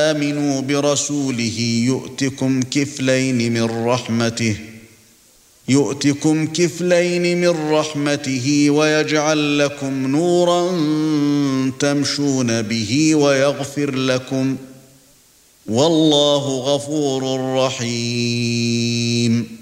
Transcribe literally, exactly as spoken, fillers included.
آمنوا برسوله يؤتكم كفلين من رحمته يؤتكم كفلين من رحمته ويجعل لكم نورا تمشون به ويغفر لكم والله غفور رحيم